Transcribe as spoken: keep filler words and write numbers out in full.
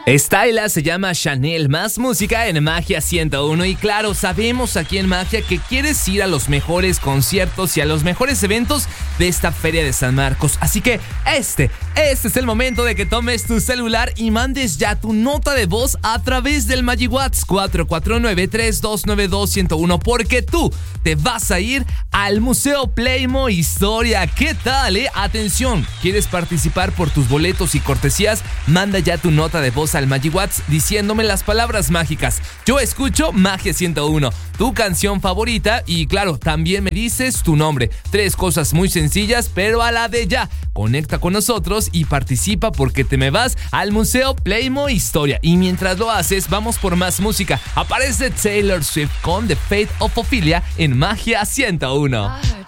Styla se llama Chanel, más música en Magia ciento uno. Y claro, sabemos aquí en Magia que quieres ir a los mejores conciertos y a los mejores eventos de esta Feria de San Marcos. Así que este, este es el momento de que tomes tu celular y mandes ya tu nota de voz a través del MagiWhat's cuatro cuatro nueve, tres dos nueve dos, uno cero uno, porque tú te vas a ir al Museo Playmo Historia. ¿Qué tal, eh? Atención, ¿quieres participar por tus boletos y cortesías? Manda ya tu nota de voz al MagiWhat's diciéndome las palabras mágicas: yo escucho Magia ciento uno, tu canción favorita, y claro, también me dices tu nombre. Tres cosas muy sencillas, pero a la de ya. Conecta con nosotros y participa porque te me vas al Museo Playmo Historia. Y mientras lo haces, vamos por más música. Aparece Taylor Swift con The Fate of Ophelia en Magia ciento uno.